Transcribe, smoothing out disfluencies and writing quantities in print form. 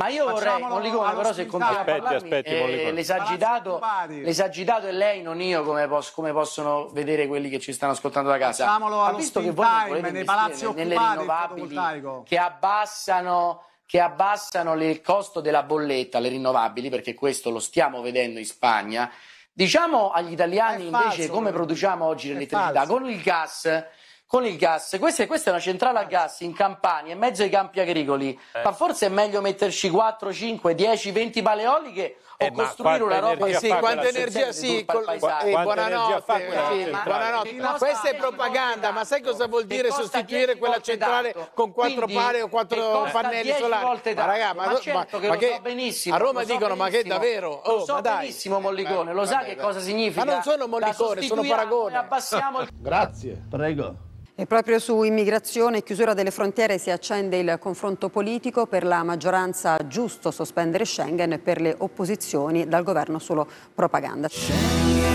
Ma io vorrei, Mollicone, però se continua a parlarmi, l'esagitato è lei, non io, come possono vedere quelli che ci stanno ascoltando da casa. Facciamolo allo visto che spin voi non time, volete nei palazzi investire nelle occupati, rinnovabili che abbassano il costo della bolletta, le rinnovabili, perché questo lo stiamo vedendo in Spagna, diciamo agli italiani invece come produciamo oggi l'elettricità con il gas. Questa è una centrale a gas in Campania, in mezzo ai campi agricoli, ma forse è meglio metterci 4, 5, 10, 20 pale eoliche o costruire una roba sì, quanta energia, sì, buonanotte, buonanotte. Questa è propaganda, ma sai cosa vuol dire sostituire quella centrale con 4 pale o 4 pannelli solari? Ma raga, ma che a Roma dicono ma che davvero? Lo so benissimo, Mollicone, lo sa che cosa significa? Ma non sono Mollicone, sono paragone. Grazie. Prego. E proprio su immigrazione e chiusura delle frontiere si accende il confronto politico. Per la maggioranza giusto sospendere Schengen, per le opposizioni dal governo solo propaganda.